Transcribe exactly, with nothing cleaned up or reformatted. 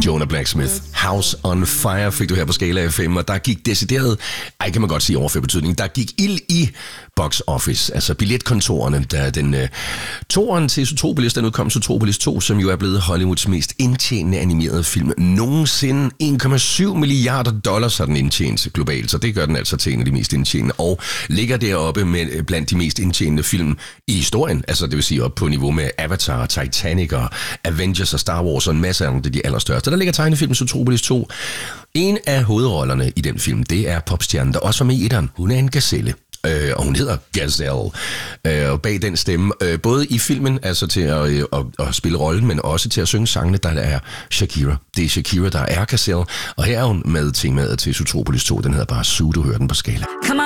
Jonah Blacksmith. House on Fire fik du her på Skala F M, og der gik decideret, ej kan man godt sige overført betydning, der gik ild i box office, altså billetkontorerne, der den øh, toeren til Zootropolis, den udkom Zootropolis to, som jo er blevet Hollywoods mest indtjenende animerede film nogensinde. en komma syv milliarder dollars har den indtjent globalt, så det gør den altså til en af de mest indtjenende, og ligger deroppe med blandt de mest indtjenende film i historien, altså det vil sige op på niveau med Avatar, Titanic og Avengers og Star Wars og en masse af de allerstørste. Der ligger tegnefilmen Zootropolis to. En af hovedrollerne i den film, det er popstjernen, der også var med i etteren. Hun er en gazelle. Øh, og hun hedder Gazelle. Øh, og bag den stemme, øh, både i filmen, altså til at, øh, at, at spille rollen, men også til at synge sangene, der er Shakira. Det er Shakira, der er Gazelle, og her er hun med temaet til Zootropolis to. Den hedder bare Zoo, du hører den på Skala.